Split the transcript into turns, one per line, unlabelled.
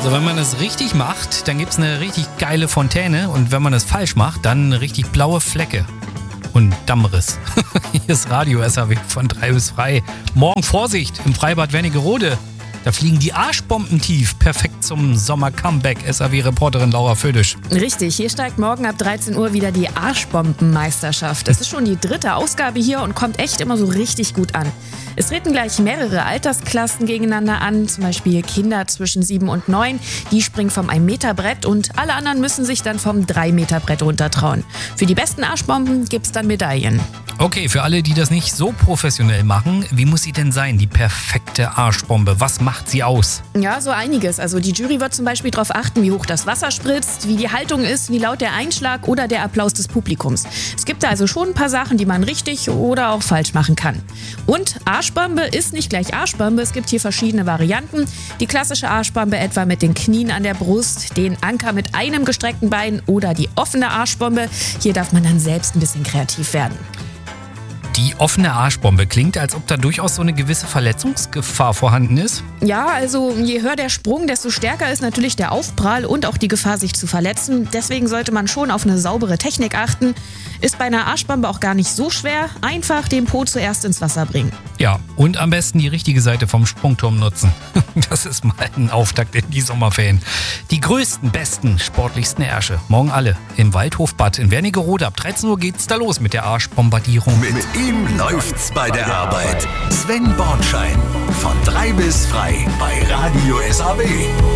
Also wenn man es richtig macht, dann gibt es eine richtig geile Fontäne und wenn man es falsch macht, dann eine richtig blaue Flecke und Dammriss. Hier ist Radio SAW von 3 bis frei. Morgen Vorsicht im Freibad Wernigerode. Da fliegen die Arschbomben tief. Perfekt zum Sommer-Comeback. SAW-Reporterin Laura Födisch.
Richtig, hier steigt morgen ab 13 Uhr wieder die Arschbombenmeisterschaft. Das ist schon die 3. Ausgabe hier und kommt echt immer so richtig gut an. Es treten gleich mehrere Altersklassen gegeneinander an, zum Beispiel Kinder zwischen 7 und 9. Die springen vom 1-Meter-Brett und alle anderen müssen sich dann vom 3-Meter-Brett runtertrauen. Für die besten Arschbomben gibt's dann Medaillen.
Okay, für alle, die das nicht so professionell machen, wie muss sie denn sein, die perfekte Arschbombe? Was macht sie aus?
Ja, so einiges. Also die Jury wird zum Beispiel darauf achten, wie hoch das Wasser spritzt, wie die Haltung ist, wie laut der Einschlag oder der Applaus des Publikums. Es gibt da also schon ein paar Sachen, die man richtig oder auch falsch machen kann. Und Arschbombe ist nicht gleich Arschbombe. Es gibt hier verschiedene Varianten. Die klassische Arschbombe etwa mit den Knien an der Brust, den Anker mit einem gestreckten Bein oder die offene Arschbombe. Hier darf man dann selbst ein bisschen kreativ werden.
Die offene Arschbombe klingt, als ob da durchaus so eine gewisse Verletzungsgefahr vorhanden ist.
Ja, also je höher der Sprung, desto stärker ist natürlich der Aufprall und auch die Gefahr, sich zu verletzen. Deswegen sollte man schon auf eine saubere Technik achten. Ist bei einer Arschbombe auch gar nicht so schwer. Einfach den Po zuerst ins Wasser bringen.
Ja, und am besten die richtige Seite vom Sprungturm nutzen. Das ist mal ein Auftakt in die Sommerferien. Die größten, besten, sportlichsten Ärsche. Morgen alle im Waldhofbad in Wernigerode. Ab 13 Uhr geht's da los mit der Arschbombardierung.
Mit ihm läuft's bei der Arbeit. Sven Bornschein von 3 bis frei bei Radio SAW.